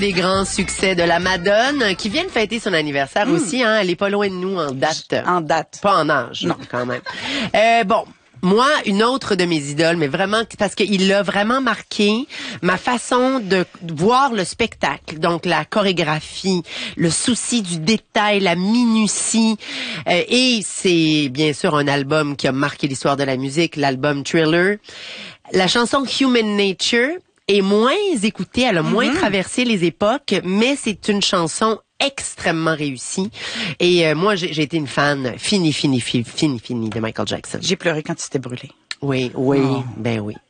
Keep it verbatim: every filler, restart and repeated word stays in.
Des grands succès de la Madone, qui vient de fêter son anniversaire mmh. aussi. Hein, elle est pas loin de nous en date. En date. Pas en âge, non, quand même. Euh, bon. Moi, une autre de mes idoles, mais vraiment parce qu'il a vraiment marqué ma façon de voir le spectacle. Donc, la chorégraphie, le souci du détail, la minutie. Euh, et c'est bien sûr un album qui a marqué l'histoire de la musique, l'album Thriller. La chanson Human Nature est moins écoutée, elle a moins mm-hmm. traversé les époques, mais c'est une chanson extrêmement réussie. Et euh, moi, j'ai, j'ai été une fan fini, fini, fini, fini, fini de Michael Jackson. J'ai pleuré quand il s'était brûlé. Oui, oui, oh. ben oui.